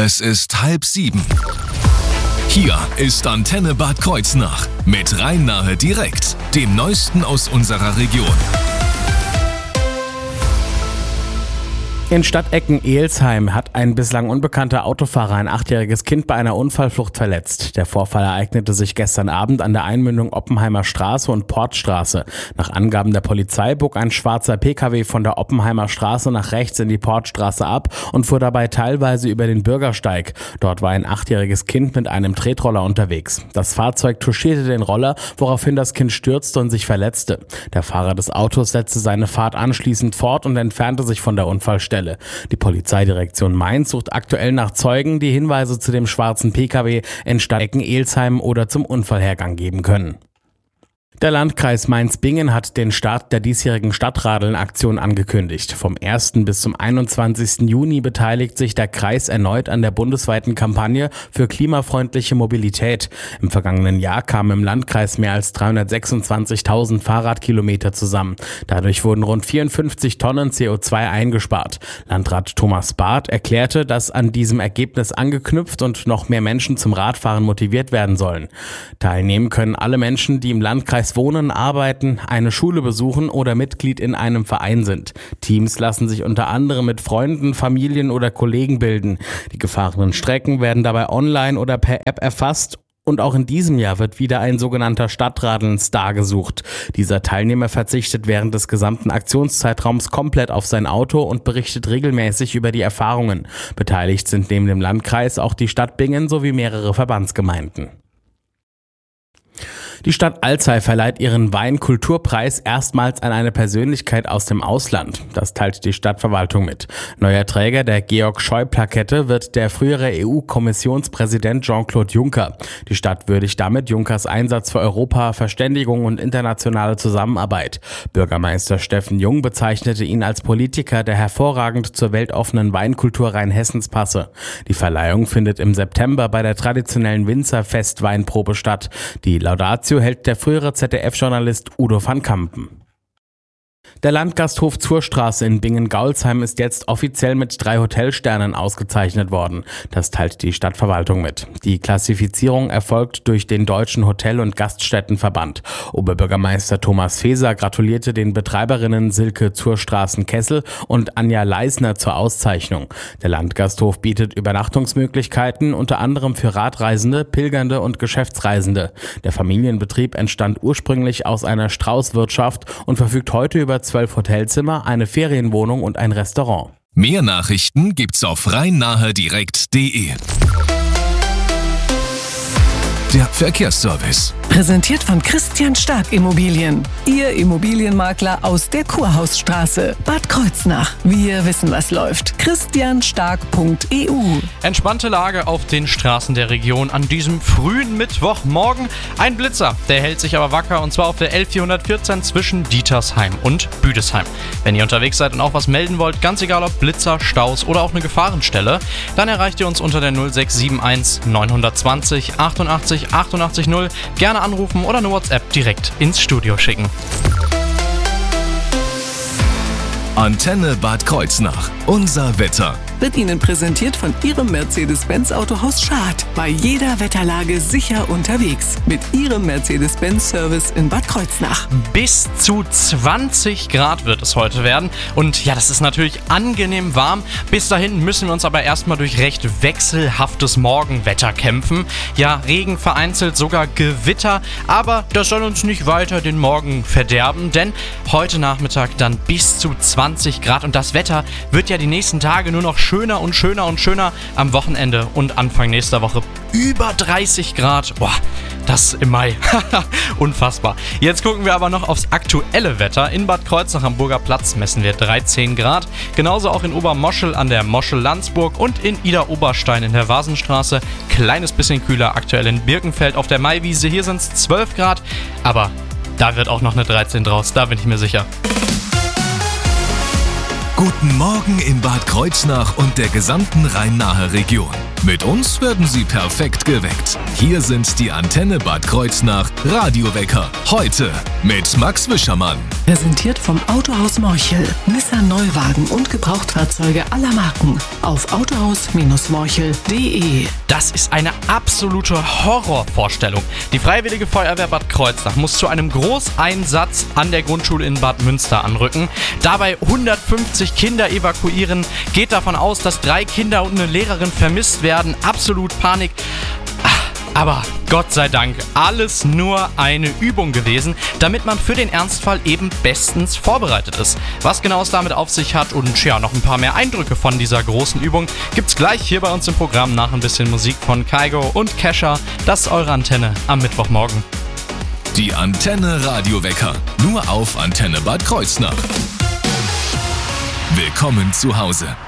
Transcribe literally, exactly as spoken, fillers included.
Es ist halb sieben. Hier ist Antenne Bad Kreuznach mit Rhein-Nahe direkt, dem Neuesten aus unserer Region. In Stadtecken-Elsheim hat ein bislang unbekannter Autofahrer ein achtjähriges Kind bei einer Unfallflucht verletzt. Der Vorfall ereignete sich gestern Abend an der Einmündung Oppenheimer Straße und Portstraße. Nach Angaben der Polizei bog ein schwarzer P K W von der Oppenheimer Straße nach rechts in die Portstraße ab und fuhr dabei teilweise über den Bürgersteig. Dort war ein achtjähriges Kind mit einem Tretroller unterwegs. Das Fahrzeug touchierte den Roller, woraufhin das Kind stürzte und sich verletzte. Der Fahrer des Autos setzte seine Fahrt anschließend fort und entfernte sich von der Unfallstelle. Die Polizeidirektion Mainz sucht aktuell nach Zeugen, die Hinweise zu dem schwarzen P K W in Stadtecken-Elsheim oder zum Unfallhergang geben können. Der Landkreis Mainz-Bingen hat den Start der diesjährigen Stadtradeln-Aktion angekündigt. Vom ersten bis zum einundzwanzigsten Juni beteiligt sich der Kreis erneut an der bundesweiten Kampagne für klimafreundliche Mobilität. Im vergangenen Jahr kamen im Landkreis mehr als dreihundertsechsundzwanzigtausend Fahrradkilometer zusammen. Dadurch wurden rund vierundfünfzig Tonnen C O zwei eingespart. Landrat Thomas Barth erklärte, dass an diesem Ergebnis angeknüpft und noch mehr Menschen zum Radfahren motiviert werden sollen. Teilnehmen können alle Menschen, die im Landkreis wohnen, arbeiten, eine Schule besuchen oder Mitglied in einem Verein sind. Teams lassen sich unter anderem mit Freunden, Familien oder Kollegen bilden. Die gefahrenen Strecken werden dabei online oder per App erfasst. Und auch in diesem Jahr wird wieder ein sogenannter Stadtradeln-Star gesucht. Dieser Teilnehmer verzichtet während des gesamten Aktionszeitraums komplett auf sein Auto und berichtet regelmäßig über die Erfahrungen. Beteiligt sind neben dem Landkreis auch die Stadt Bingen sowie mehrere Verbandsgemeinden. Die Stadt Alzey verleiht ihren Weinkulturpreis erstmals an eine Persönlichkeit aus dem Ausland. Das teilt die Stadtverwaltung mit. Neuer Träger der Georg-Scheu-Plakette wird der frühere E U-Kommissionspräsident Jean-Claude Juncker. Die Stadt würdigt damit Junckers Einsatz für Europa, Verständigung und internationale Zusammenarbeit. Bürgermeister Steffen Jung bezeichnete ihn als Politiker, der hervorragend zur weltoffenen Weinkultur Rheinhessens passe. Die Verleihung findet im September bei der traditionellen Winzerfest-Weinprobe statt. Die Laudatio hält der frühere Z D F-Journalist Udo van Kampen. Der Landgasthof zur Straße in Bingen-Gaulsheim ist jetzt offiziell mit drei Hotelsternen ausgezeichnet worden. Das teilt die Stadtverwaltung mit. Die Klassifizierung erfolgt durch den Deutschen Hotel- und Gaststättenverband. Oberbürgermeister Thomas Feser gratulierte den Betreiberinnen Silke Zurstraßen-Kessel und Anja Leisner zur Auszeichnung. Der Landgasthof bietet Übernachtungsmöglichkeiten, unter anderem für Radreisende, Pilgernde und Geschäftsreisende. Der Familienbetrieb entstand ursprünglich aus einer Straußwirtschaft und verfügt heute über zwölf Hotelzimmer, eine Ferienwohnung und ein Restaurant. Mehr Nachrichten gibt's auf rhein-nahe direkt punkt de. Der Verkehrsservice. Präsentiert von Christian Stark Immobilien. Ihr Immobilienmakler aus der Kurhausstraße, Bad Kreuznach. Wir wissen, was läuft. christian stark punkt e u. Entspannte Lage auf den Straßen der Region an diesem frühen Mittwochmorgen. Ein Blitzer, der hält sich aber wacker, und zwar auf der L vierhundertvierzehn zwischen Dietersheim und Büdesheim. Wenn ihr unterwegs seid und auch was melden wollt, ganz egal ob Blitzer, Staus oder auch eine Gefahrenstelle, dann erreicht ihr uns unter der null sechs sieben eins neun zwei null achtundachtzig achtundachtzig null. Gerne anrufen oder eine WhatsApp direkt ins Studio schicken. Antenne Bad Kreuznach. Unser Wetter. Wird Ihnen präsentiert von Ihrem Mercedes-Benz Autohaus Schad. Bei jeder Wetterlage sicher unterwegs. Mit Ihrem Mercedes-Benz-Service in Bad Kreuznach. Bis zu zwanzig Grad wird es heute werden. Und ja, das ist natürlich angenehm warm. Bis dahin müssen wir uns aber erstmal durch recht wechselhaftes Morgenwetter kämpfen. Ja, Regen vereinzelt, sogar Gewitter. Aber das soll uns nicht weiter den Morgen verderben. Denn heute Nachmittag dann bis zu zwanzig Grad. Und das Wetter wird ja die nächsten Tage nur noch schöner und schöner und schöner. Am Wochenende und Anfang nächster Woche über dreißig Grad. Boah, das im Mai. Unfassbar. Jetzt gucken wir aber noch aufs aktuelle Wetter. In Bad Kreuznach am Burger Platz messen wir dreizehn Grad. Genauso auch in Obermoschel an der Moschel-Landsburg und in Ida-Oberstein in der Vasenstraße. Kleines bisschen kühler aktuell in Birkenfeld auf der Maiwiese. Hier sind es zwölf Grad. Aber da wird auch noch eine dreizehn draus. Da bin ich mir sicher. Guten Morgen in Bad Kreuznach und der gesamten Rhein-Nahe Region. Mit uns werden Sie perfekt geweckt. Hier sind die Antenne Bad Kreuznach Radiowecker. Heute mit Max Wischermann. Präsentiert vom Autohaus Morchel. Nissan Neuwagen und Gebrauchtfahrzeuge aller Marken. Auf autohaus morchel punkt de. Das ist eine absolute Horrorvorstellung. Die Freiwillige Feuerwehr Bad Kreuznach muss zu einem Großeinsatz an der Grundschule in Bad Münster anrücken. Dabei hundertfünfzig Kinder evakuieren. Geht davon aus, dass drei Kinder und eine Lehrerin vermisst werden. Absolut Panik. Aber Gott sei Dank, alles nur eine Übung gewesen, damit man für den Ernstfall eben bestens vorbereitet ist. Was genau es damit auf sich hat und ja, noch ein paar mehr Eindrücke von dieser großen Übung gibt's gleich hier bei uns im Programm nach ein bisschen Musik von Kygo und Kesha. Das ist eure Antenne am Mittwochmorgen. Die Antenne Radiowecker, nur auf Antenne Bad Kreuznach. Willkommen zu Hause.